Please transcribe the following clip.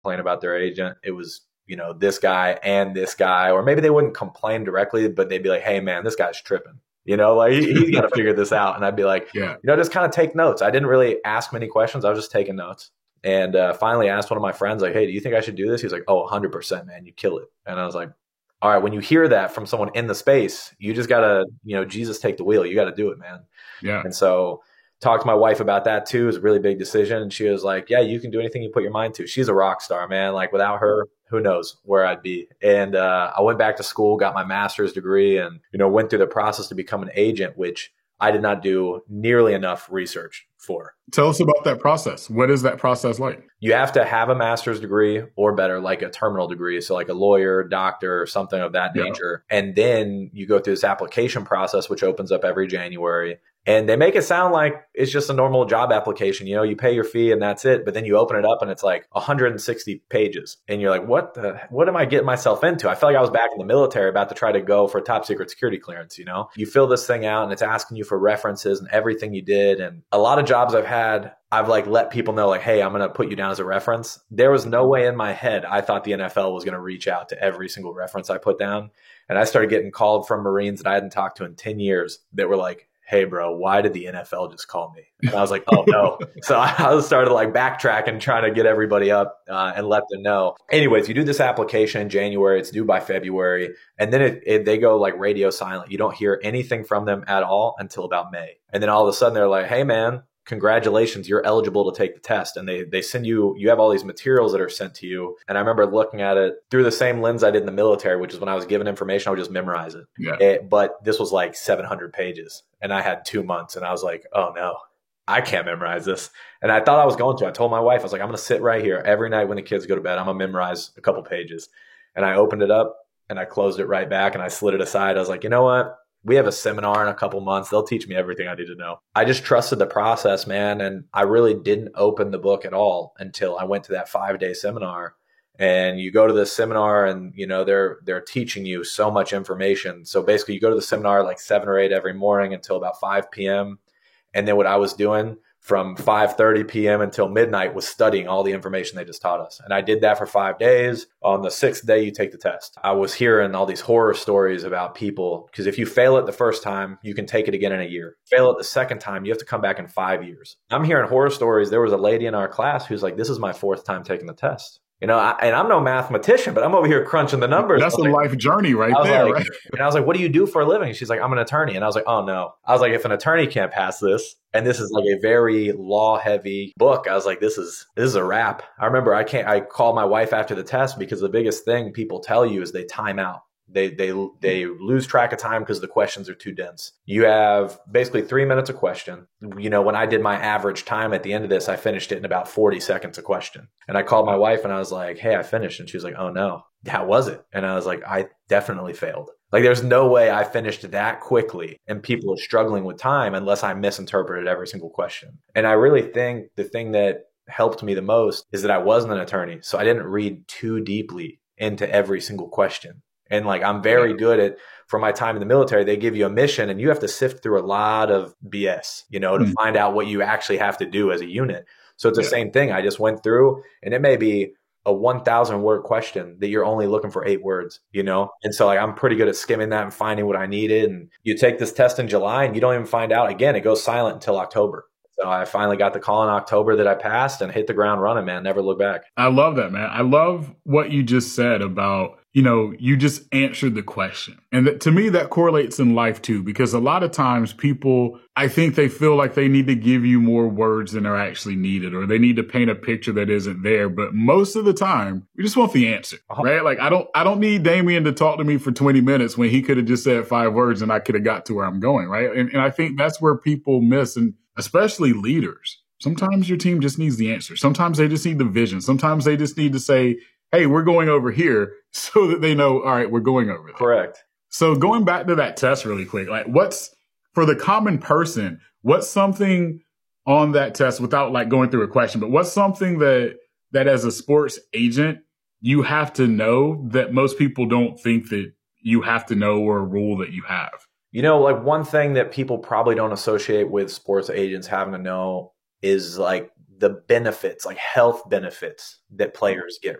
complain about their agent. It was, this guy and this guy, or maybe they wouldn't complain directly, but they'd be like, hey man, this guy's tripping. Like he's got to figure this out. And I'd be like, yeah, just kind of take notes. I didn't really ask many questions. I was just taking notes. And finally asked one of my friends, like, hey, do you think I should do this? He's like, oh, 100%, man, you kill it. And I was like, all right, when you hear that from someone in the space, you just got to, Jesus take the wheel. You got to do it, man. Yeah. And so talked to my wife about that too. It was a really big decision. And she was like, yeah, you can do anything you put your mind to. She's a rock star, man. Like without her, who knows where I'd be. And I went back to school, got my master's degree, and, went through the process to become an agent, which I did not do nearly enough research for. Tell us about that process. What is that process like? You have to have a master's degree or better, like a terminal degree. So like a lawyer, doctor, something of that nature. And then you go through this application process, which opens up every January. And they make it sound like it's just a normal job application. You pay your fee and that's it. But then you open it up and it's like 160 pages. And you're like, what am I getting myself into? I felt like I was back in the military about to try to go for a top secret security clearance. You fill this thing out and it's asking you for references and everything you did. And a lot of jobs I've had, I've like let people know like, hey, I'm going to put you down as a reference. There was no way in my head I thought the NFL was going to reach out to every single reference I put down. And I started getting called from Marines that I hadn't talked to in 10 years that were like, hey, bro, why did the NFL just call me? And I was like, oh, no. So I started like backtracking, trying to get everybody up and let them know. Anyways, you do this application in January. It's due by February. And then they go like radio silent. You don't hear anything from them at all until about May. And then all of a sudden they're like, hey, man, congratulations, you're eligible to take the test. And they send you have all these materials that are sent to you. And I remember looking at it through the same lens I did in the military, which is when I was given information, I would just memorize it. Yeah. But this was like 700 pages and I had 2 months and I was like, oh no, I can't memorize this. And I thought I was going to. I told my wife, I was like, I'm going to sit right here every night when the kids go to bed. I'm going to memorize a couple pages. And I opened it up and I closed it right back and I slid it aside. I was like, you know what? We have a seminar in a couple months. They'll teach me everything I need to know. I just trusted the process, man. And I really didn't open the book at all until I went to that 5-day seminar. And you go to this seminar and, they're teaching you so much information. So basically you go to the seminar like 7 or 8 every morning until about 5 p.m. And then what I was doing from 5:30 p.m. until midnight was studying all the information they just taught us. And I did that for 5 days. On the 6th day, you take the test. I was hearing all these horror stories about people, because if you fail it the first time, you can take it again in a year. Fail it the second time, you have to come back in 5 years. I'm hearing horror stories. There was a lady in our class who's like, this is my 4th time taking the test. And I'm no mathematician, but I'm over here crunching the numbers. That's a life journey right there, right? And I was like, what do you do for a living? She's like, I'm an attorney. And I was like, oh no. I was like, if an attorney can't pass this, and this is like a very law heavy book, I was like, this is a wrap. I remember I called my wife after the test because the biggest thing people tell you is they time out. They lose track of time because the questions are too dense. You have basically 3 minutes a question. When I did my average time at the end of this, I finished it in about 40 seconds a question. And I called my wife and I was like, hey, I finished. And she was like, oh no, how was it? And I was like, I definitely failed. Like there's no way I finished that quickly and people are struggling with time unless I misinterpreted every single question. And I really think the thing that helped me the most is that I wasn't an attorney. So I didn't read too deeply into every single question. And like, I'm very good at, from my time in the military, they give you a mission and you have to sift through a lot of BS, to find out what you actually have to do as a unit. So it's the same thing. I just went through and it may be a 1,000 word question that you're only looking for 8 words, And so like, I'm pretty good at skimming that and finding what I needed. And you take this test in July and you don't even find out. Again, it goes silent until October. So I finally got the call in October that I passed and hit the ground running, man. Never look back. I love that, man. I love what you just said about, you just answered the question. And to me, that correlates in life too, because a lot of times people, I think they feel like they need to give you more words than are actually needed, or they need to paint a picture that isn't there. But most of the time, we just want the answer, right? Like I don't need Damien to talk to me for 20 minutes when he could have just said 5 words and I could have got to where I'm going, right? And I think that's where people miss, and especially leaders. Sometimes your team just needs the answer. Sometimes they just need the vision. Sometimes they just need to say, hey, we're going over here, so that they know, all right, we're going over there. Correct. So going back to that test really quick, like what's, for the common person, what's something on that test, without like going through a question, but what's something that as a sports agent, you have to know that most people don't think that you have to know, or a rule that you have? Like one thing that people probably don't associate with sports agents having to know is like the benefits, like health benefits that players get